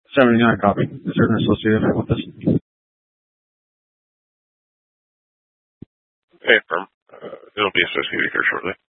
79 copy. Is there an associated with this? Okay, firm. It'll be associated here shortly.